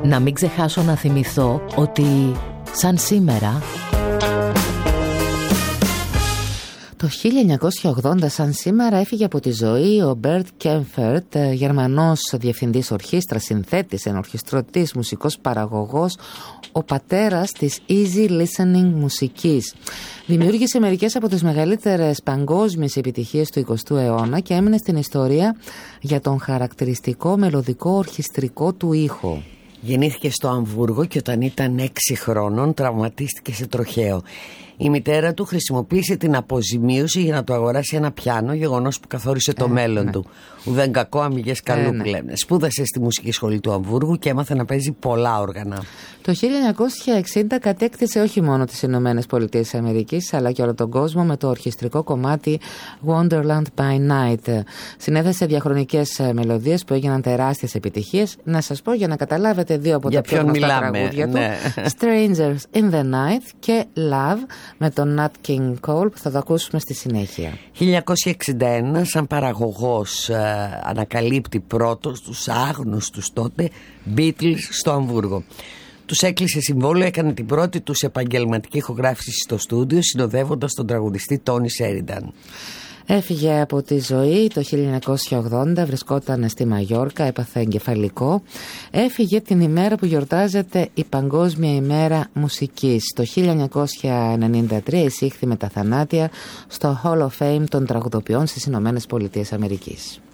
Να μην ξεχάσω να θυμηθώ ότι σαν σήμερα το 1980 σαν σήμερα έφυγε από τη ζωή ο Μπέρτ Κέμφερτ, Γερμανός διευθυντής ορχήστρας, συνθέτης, ενορχιστρωτής, μουσικός παραγωγός, ο πατέρας της easy listening μουσικής. Δημιούργησε μερικές από τις μεγαλύτερες παγκόσμιες επιτυχίες του 20ου αιώνα και έμεινε στην ιστορία για τον χαρακτηριστικό μελωδικό ορχιστρικό του ήχο. Γεννήθηκε στο Αμβούργο και όταν ήταν 6 χρόνων τραυματίστηκε σε τροχαίο. Η μητέρα του χρησιμοποίησε την αποζημίωση για να του αγοράσει ένα πιάνο, γεγονός που καθόρισε το μέλλον του. Ουδέν κακό, αμυγές καλού που λένε. Σπούδασε στη μουσική σχολή του Αμβούργου και έμαθε να παίζει πολλά όργανα. Το 1960 κατέκτησε όχι μόνο τις Ηνωμένες Πολιτείες Αμερικής, αλλά και όλο τον κόσμο με το ορχιστρικό κομμάτι Wonderland by Night. Συνέθεσε διαχρονικές μελωδίες που έγιναν τεράστιες επιτυχίες. Να σας πω για να καταλάβετε δύο από τα πιο γνωστά τραγούδια του. Strangers in the Night και Love με τον Nat King Cole, που θα το ακούσουμε στη συνέχεια. 1961 σαν παραγωγός ανακαλύπτει πρώτος τους άγνωστους τότε Beatles στο Αμβούργο. Τους έκλεισε συμβόλαιο, έκανε την πρώτη τους επαγγελματική ηχογράφηση στο στούντιο, συνοδεύοντας τον τραγουδιστή Τόνι Σέρινταν. Έφυγε από τη ζωή το 1980, βρισκόταν στη Μαγιόρκα, έπαθε εγκεφαλικό. Έφυγε την ημέρα που γιορτάζεται η Παγκόσμια ημέρα μουσικής. Το 1993 εισήχθη με τα θανάτια στο Hall of Fame των τραγουδοποιών στις Ηνωμένες Πολιτείες Αμερικής.